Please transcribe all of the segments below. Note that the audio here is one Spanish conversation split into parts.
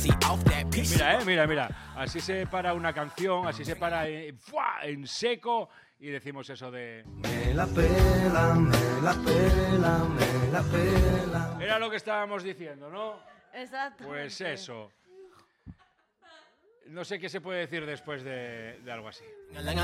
Mira. Así se para una canción, así se para en seco y decimos eso de... Me la pela, me la pela, me la pela. Era lo que estábamos diciendo, ¿no? Exacto. Pues eso. No sé qué se puede decir después de algo así. ¿Que le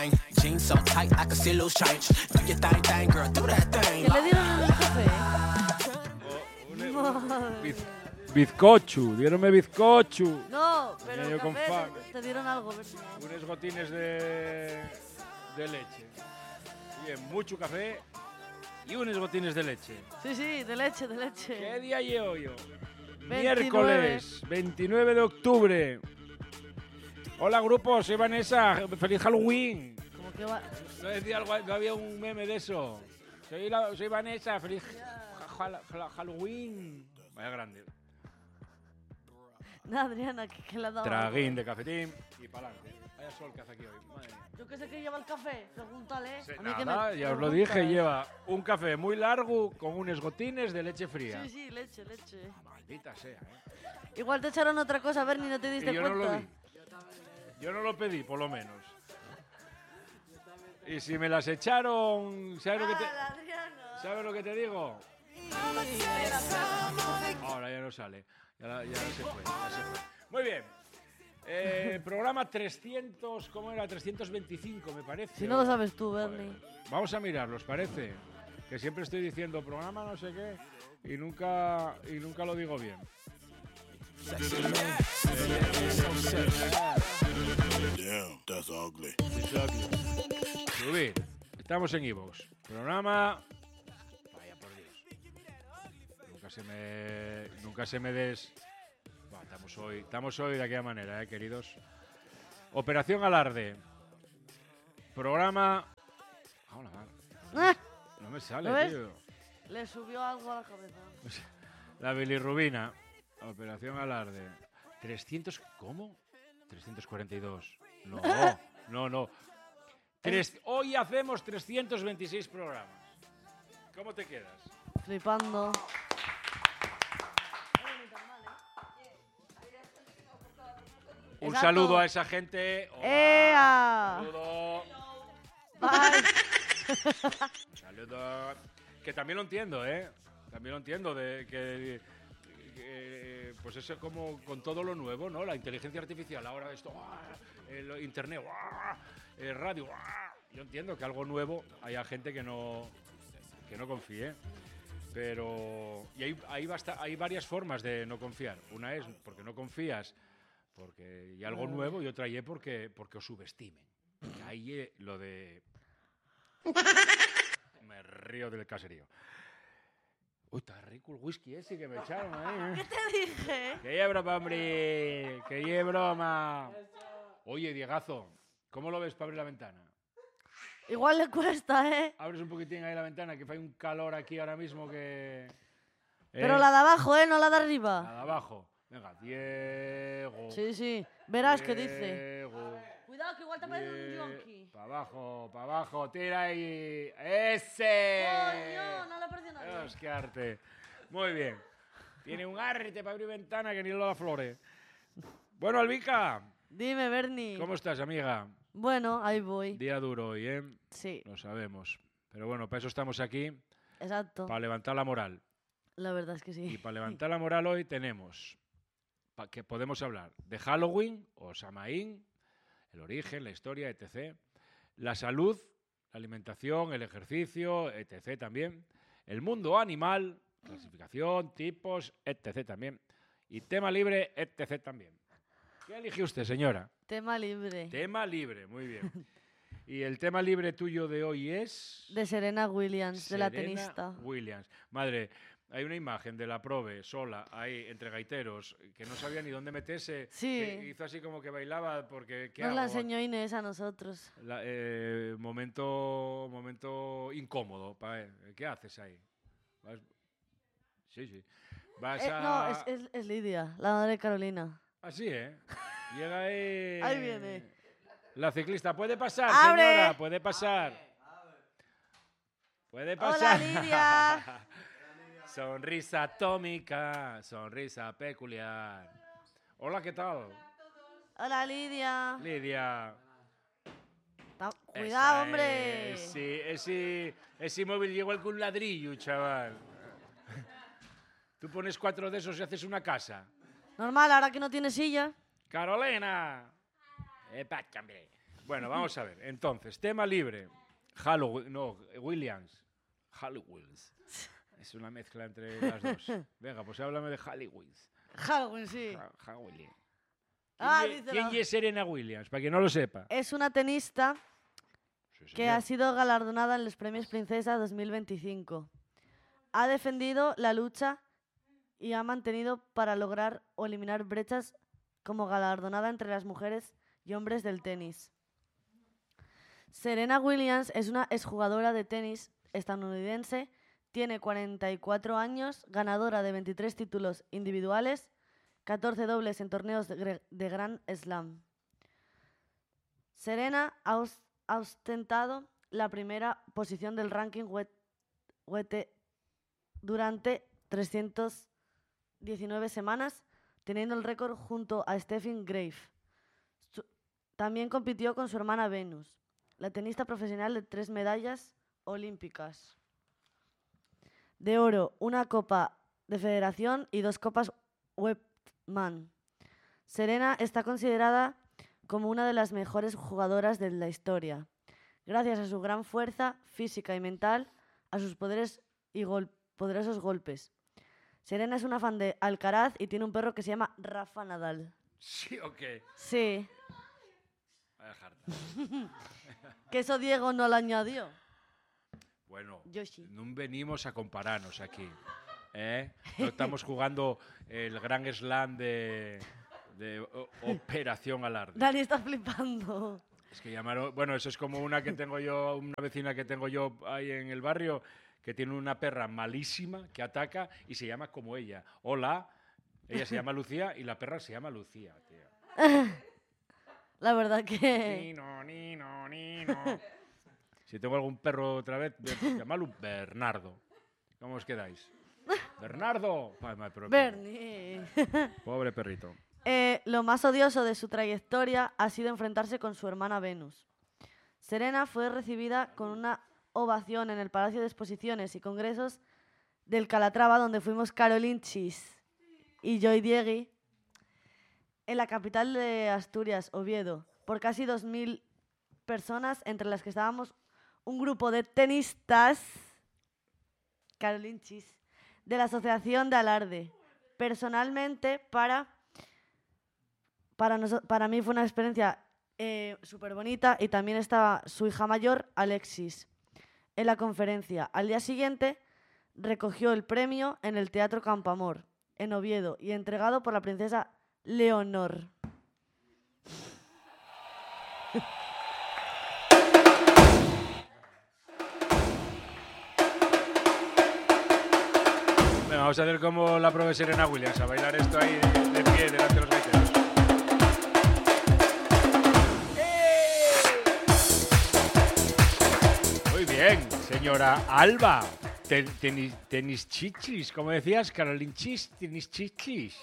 dieron el café? Bizcochu, diéronme bizcochu. No, pero Medio el con café fame. te dieron algo, ¿verdad? Unos gotines de leche. Bien, mucho café y unos gotines de leche. Sí, de leche. ¿Qué día llevo yo? 29. Miércoles, 29 de octubre. Hola, grupo, soy Vanessa. ¡Feliz Halloween! Como que va... No decía algo, no había un meme de eso. Soy Vanessa, feliz Halloween. Vaya grande. No, Adriana, que le ha dado... Traguín de cafetín y pa'lante. Vaya sol que hace aquí hoy. Madre mía. Yo que sé que lleva el café, pregúntale. Sí, A mí que nada, me ya os lo preguntas. dije, lleva un café muy largo con unos gotines de leche fría. Sí, leche. Maldita sea, ¿eh? Igual te echaron otra cosa, a ver, ni no te diste Y yo cuenta. no lo vi. Yo no lo pedí, por lo menos. Y si me las echaron, ¿sabes lo que te digo? Ahora ya no sale. Ya se fue. Muy bien. Programa 300, ¿cómo era? 325, me parece. Si no lo sabes tú, Bernie. Vamos a mirarlos, parece. Que siempre estoy diciendo programa no sé qué y nunca lo digo bien. Damn, that's ugly. Subir. Estamos en iVoox. Programa... Vaya por Dios. Nunca se me des... Bah, estamos hoy de aquella manera, queridos. Operación Alarde. Programa... No me sale, ¿Lo ves? tío. Le subió algo a la cabeza. La bilirrubina. Operación Alarde. 300... ¿Cómo? 342. No. Hoy hacemos 326 programas. ¿Cómo te quedas? Flipando. Un Exacto. saludo a esa gente. Hola. ¡Ea! Saludo. Bye. Saludo. Que también lo entiendo, ¿eh? También lo entiendo de que pues eso como con todo lo nuevo, ¿no? La inteligencia artificial, ahora esto, el internet, el radio. Yo entiendo que algo nuevo haya gente que no confíe, pero y hay varias formas de no confiar. Una es porque no confías porque hay algo nuevo y otra es porque os subestimen. Y ahí lo de me río del caserío. Uy, está rico el whisky ese que me echaron ahí. ¿Qué te dije? Que es broma, hombre. Que es broma. Oye, Diegazo, ¿cómo lo ves para abrir la ventana? Igual le cuesta, ¿eh? Abres un poquitín ahí la ventana, que hay un calor aquí ahora mismo que... Pero la de abajo, ¿eh? No la de arriba. La de abajo. Venga, Diego. Sí. Verás qué dice. Diego. Cuidado, que igual te parece un yonki. Para abajo, tira ahí. ¡Ese! Coño, no le pareció nada. Dios, qué arte. Muy bien. Tiene un arte para abrir ventana que ni lo da flores. Bueno, Albica. Dime, Bernie. ¿Cómo estás, amiga? Bueno, ahí voy. Día duro hoy, ¿eh? Sí. Lo sabemos. Pero bueno, para eso estamos aquí. Exacto. Para levantar la moral. La verdad es que Y sí. para levantar la moral hoy tenemos que podemos hablar de Halloween o Samaín, el origen, la historia, etc. La salud, la alimentación, el ejercicio, etc. también. El mundo animal, clasificación, tipos, etc. también. Y tema libre, etc. también. ¿Qué eligió usted, señora? Tema libre. Tema libre, muy bien. Y el tema libre tuyo de hoy es... De Serena Williams, de la Serena tenista. Williams. Madre, hay una imagen de la Probe sola ahí entre gaiteros que no sabía ni dónde meterse. Sí. Que hizo así como que bailaba porque... ¿qué Nos la hago? enseñó Inés a nosotros. Momento incómodo. ¿Qué haces ahí? Sí. Vas a... No, es Lidia, la madre de Carolina. Así, ¿eh? Llega ahí... Ahí viene. La ciclista. ¿Puede pasar, ¡Abre! señora? ¿Puede pasar? ¿Puede pasar? ¡Hola, Lidia! Sonrisa atómica, sonrisa peculiar. Hola, ¿qué tal? Hola, Lidia. Lidia. Cuidado, Esa hombre. es, sí, ese móvil llegó igual que un ladrillo, chaval. Tú pones 4 de esos y haces una casa. Normal, ahora que no tiene silla. ¡Carolina! Epacha, hombre. Bueno, vamos a ver. Entonces, tema libre. Halloween, no, Williams. Halloween. Es una mezcla entre las dos. Venga, pues háblame de Halloween. Halloween, sí. Halloween. Díselo. ¿Quién es Serena Williams? Para quien no lo sepa. Es una tenista Sí, que señor. ha sido galardonada en los Premios Princesa 2025. Ha defendido la lucha y ha mantenido para lograr o eliminar brechas como galardonada entre las mujeres y hombres del tenis. Serena Williams es una exjugadora de tenis estadounidense, tiene 44 años, ganadora de 23 títulos individuales, 14 dobles en torneos de Grand Slam. Serena ha ostentado la primera posición del ranking WTA durante 319 semanas, teniendo el récord junto a Steffi Graf. También compitió con su hermana Venus, la tenista profesional de 3 medallas olímpicas. De oro, una copa de federación y 2 copas Webman. Serena está considerada como una de las mejores jugadoras de la historia, gracias a su gran fuerza física y mental, a sus poderes y poderosos golpes. Serena es una fan de Alcaraz y tiene un perro que se llama Rafa Nadal. ¿Sí o qué? Sí, Voy a dejarte. que eso Diego no lo añadió. Bueno, Yo sí. no venimos a compararnos aquí. No estamos jugando el Gran Slam de Operación Alarde. Dani está flipando. Es que llamaron, bueno, eso es como una que tengo yo, una vecina que tengo yo ahí en el barrio, que tiene una perra malísima que ataca y se llama como ella. Hola, ella se llama Lucía y la perra se llama Lucía, tío. La verdad que... Nino, nino, nino. Si tengo algún perro otra vez, llámalo Bernardo. ¿Cómo os quedáis? ¡Bernardo! Bernie. Pobre perrito. Lo más odioso de su trayectoria ha sido enfrentarse con su hermana Venus. Serena fue recibida con una ovación en el Palacio de Exposiciones y Congresos del Calatrava, donde fuimos Caroline Chis y Joy Diegui, en la capital de Asturias, Oviedo, por casi 2.000 personas, entre las que estábamos un grupo de tenistas, Caroline Chis, de la Asociación de Alarde. Personalmente, para mí fue una experiencia súper bonita, y también estaba su hija mayor, Alexis, en la conferencia. Al día siguiente recogió el premio en el Teatro Campoamor, en Oviedo, y entregado por la princesa Leonor. Venga, vamos a hacer como la profe Serena Williams, a bailar esto ahí de pie delante de los gaiteros. Muy bien, señora Alba. Tenis chichis, como decías, Caroline Chis, tenis chichis.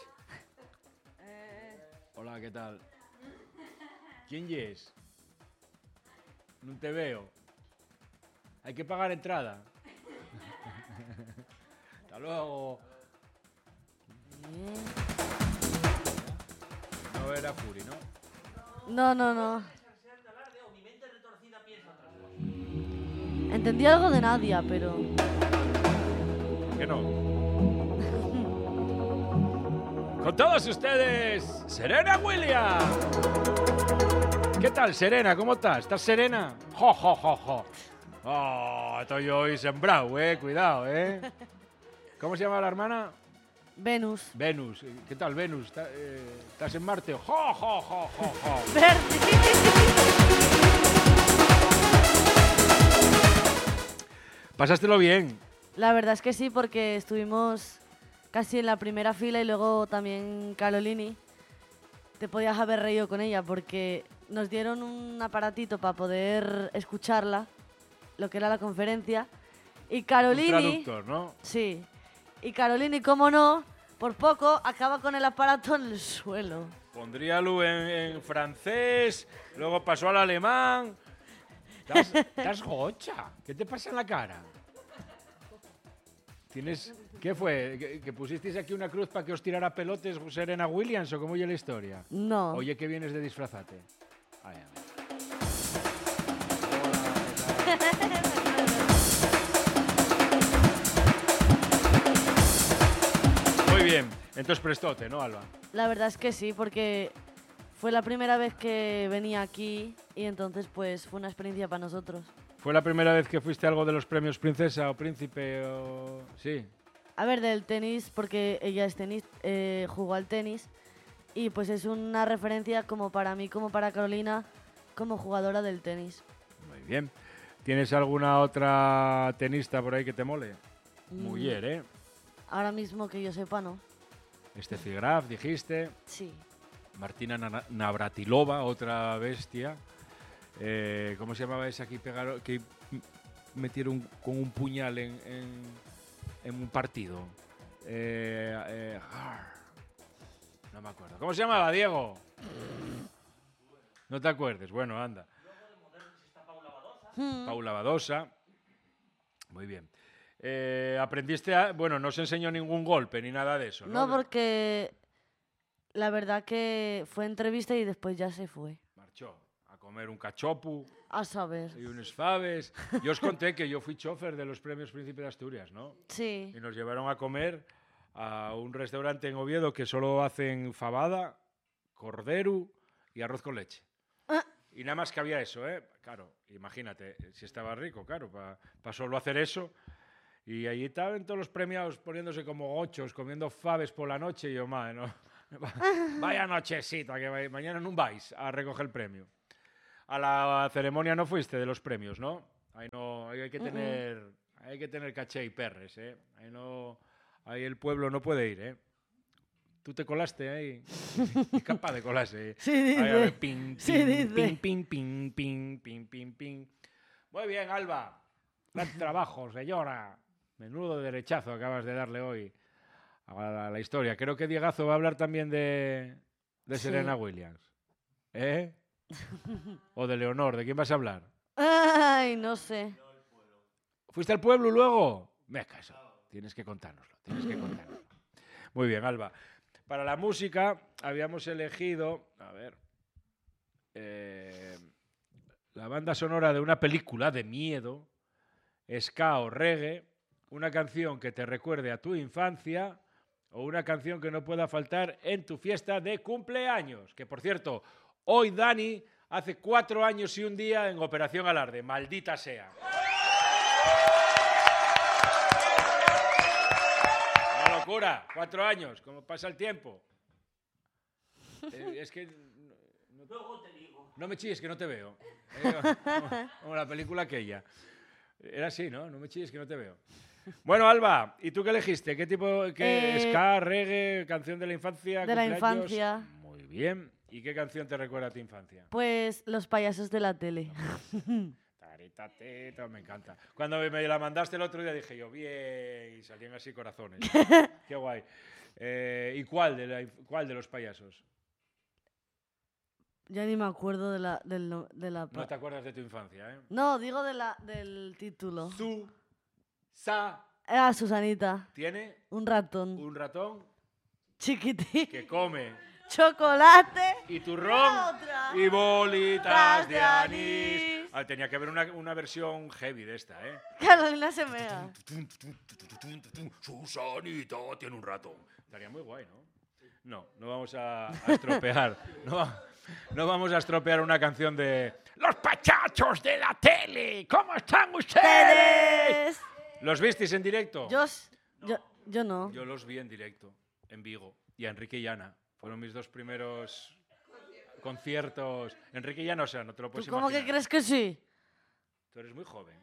Hola, ¿qué tal? ¿Quién es? No te veo. Hay que pagar entrada. Hasta luego. No era Fury, ¿no? No. Entendí algo de Nadia, pero... ¿Qué no? Con todos ustedes, Serena Williams. ¿Qué tal, Serena? ¿Cómo estás? ¿Estás serena? ¡Jo, jo, jo, jo! Oh, estoy hoy sembrado, cuidado, ¿Cómo se llama la hermana? Venus. Venus. ¿Qué tal, Venus? ¿Estás en Marte? ¡Jo, jo, jo, jo, jo! Pasástelo bien. La verdad es que sí, porque estuvimos casi en la primera fila, y luego también Carolini. Te podías haber reído con ella, porque nos dieron un aparatito para poder escucharla, lo que era la conferencia. Y Carolini... Un traductor, ¿no? Sí. Y Carolini, cómo no, por poco acaba con el aparato en el suelo. Pondríalo en francés, luego pasó al alemán. Estás gocha. ¿Qué te pasa en la cara? ¿Qué fue? ¿Que pusisteis aquí una cruz para que os tirara pelotes Serena Williams o cómo oye la historia? No. Oye, que vienes de disfrazate. Ay, a ver. Muy bien. Entonces prestote, ¿no, Alba? La verdad es que sí, porque fue la primera vez que venía aquí y entonces pues fue una experiencia para nosotros. ¿Fue la primera vez que fuiste a algo de los premios Princesa o Príncipe o...? Sí. A ver, del tenis, porque ella es tenis, jugó al tenis y pues es una referencia como para mí, como para Carolina, como jugadora del tenis. Muy bien. ¿Tienes alguna otra tenista por ahí que te mole? Mujer, ¿eh? Ahora mismo que yo sepa, ¿no? Steffi Graf, dijiste. Sí. Martina Navratilova, otra bestia. ¿Cómo se llamaba esa que metieron con un puñal en un partido? No me acuerdo. ¿Cómo se llamaba, Diego? No te acuerdes. Bueno, anda. Paula Badosa. Muy bien. Aprendiste bueno, no se enseñó ningún golpe ni nada de eso, ¿no? No, porque la verdad que fue entrevista y después ya se fue. Marchó a comer un cachopu A saber. y unos faves. Yo os conté que yo fui chofer de los premios Príncipe de Asturias, ¿no? Sí. Y nos llevaron a comer a un restaurante en Oviedo que solo hacen fabada, cordero y arroz con leche. Y nada más que había eso, ¿eh? Claro, imagínate, si estaba rico, claro, para solo hacer eso. Y allí estaban todos los premiados poniéndose como gochos, comiendo faves por la noche. Y yo, madre, no. Vaya nochecita, que mañana no vais a recoger el premio. A la ceremonia no fuiste de los premios, ¿no? Ahí no, ahí hay que tener caché y perres, ¿eh? Ahí el pueblo no puede ir, ¿eh? Tú te colaste ahí. Capaz de colarse. ¿Eh? Sí, dice. Ahí, a ver, ping, Sí, ping, dice. ping, ping, ping, ping, ping, ping, ping. Muy bien, Alba. Gran trabajo, señora. Menudo derechazo acabas de darle hoy a la historia. Creo que Diegazo va a hablar también de Serena Williams. ¿Eh? O de Leonor. ¿De quién vas a hablar? Ay, no sé. ¿Fuiste al pueblo luego? Me caso. Tienes que contárnoslo. Muy bien, Alba. Para la música habíamos elegido, a ver, la banda sonora de una película de miedo, ska o reggae, una canción que te recuerde a tu infancia o una canción que no pueda faltar en tu fiesta de cumpleaños. Que, por cierto, hoy Dani hace 4 años y un día en Operación Alarde. Maldita sea. Una locura. 4 años. ¿Cómo pasa el tiempo? Es que... Luego te digo. No me chilles, que no te veo. Como la película aquella. Era así, ¿no? No me chilles, que no te veo. Bueno, Alba, ¿y tú qué elegiste? ¿Qué tipo? ¿Ska, reggae, canción de la infancia? De la cumpleaños? infancia. Muy bien. ¿Y qué canción te recuerda a tu infancia? Pues los payasos de la tele. Taritatito, me encanta. Cuando me la mandaste el otro día dije yo, bien, y salían así corazones. Qué guay. ¿Y cuál de los payasos? Ya ni me acuerdo de la... No te acuerdas de tu infancia, ¿eh? No, digo del título. Sa. Susanita. Tiene Un ratón. un ratón Chiquitín. que come Chocolate. y turrón otra. y bolitas Tas de de anís. anís. Ah, tenía que haber una versión heavy de esta, ¿eh? Carolina se mea. Susanita tiene un ratón. Estaría muy guay, ¿no? No vamos a estropear. No vamos a estropear una canción de los pachachos de la tele. ¿Cómo están ustedes? ¡Teles! ¿Los visteis en directo? Yo no. Yo los vi en directo, en Vigo, y a Enrique y Ana. Fueron mis 2 primeros conciertos. Enrique y Ana, o sea, no te lo puedes ¿Tú cómo imaginar. que crees que sí? Tú eres muy joven.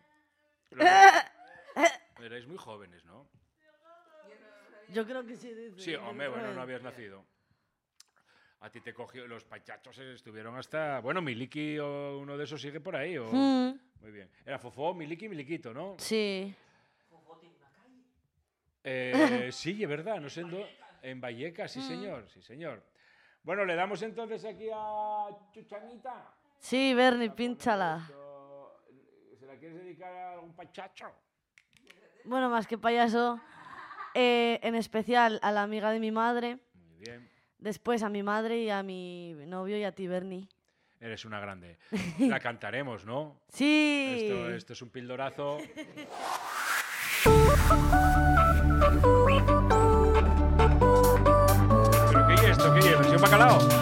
Erais muy jóvenes, ¿no? Yo creo que sí. Dice. Sí, hombre, bueno, no habías nacido. A ti te cogió, los pachachos estuvieron hasta... Bueno, Miliki o uno de esos sigue por ahí, ¿o? Muy bien. Era Fofó, Miliki, Miliquito, ¿no? Sí. Sí, es verdad, no sé En Vallecas, sí señor, sí señor. Bueno, le damos entonces aquí a Chuchanita. Sí, Bernie, pínchala. ¿Se la quieres dedicar a algún pachacho? Bueno, más que payaso, en especial a la amiga de mi madre, Muy bien. después a mi madre y a mi novio y a ti, Bernie. Eres una grande. La cantaremos, ¿no? Sí. Esto es un pildorazo. ¿Pero qué es esto? ¿Qué es? ¿Versión bacalao?